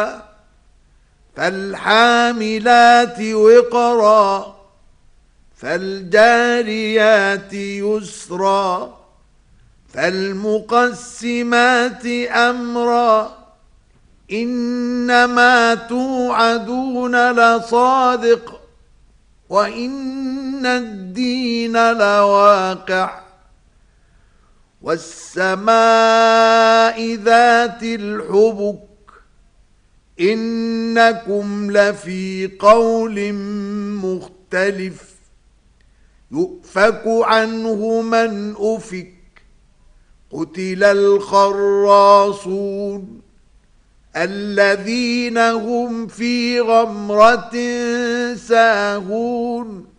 فالحاملات وقرا فالجاريات يسرا فالمقسمات أمرا إنما توعدون لصادق وإن الدين لواقع والسماء ذات الحبك إنكم لفي قول مختلف يؤفك عنه من أفك قتل الخراصون الذين هم في غمرة ساهون